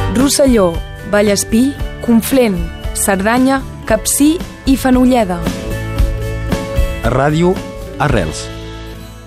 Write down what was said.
Rosselló, Vallespir, Conflent, Cerdanya, Capcir i Fenolleda. Ràdio Arrels.